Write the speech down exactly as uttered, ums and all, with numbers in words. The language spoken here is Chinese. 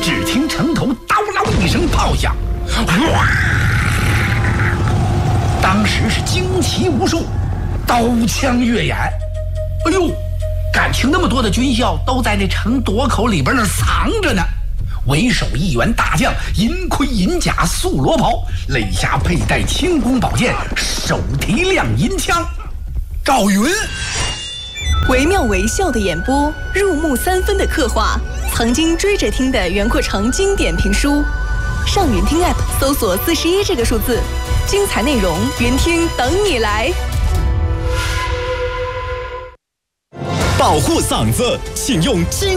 只听城头叨嗷一声炮响，哗！当时是旌旗无数，刀枪跃眼。哎呦，感情那么多的军校都在那城垛口里边那藏着呢。为首一员大将，银盔银甲素罗袍，肋下佩戴轻弓宝剑，手提亮银枪。赵云， 惟妙惟肖的演播，入木三分的刻画，曾经追着听的袁阔成经典评书。上云听 App 搜索四十一这个数字，精彩内容云听等你来。 保护嗓子，请用精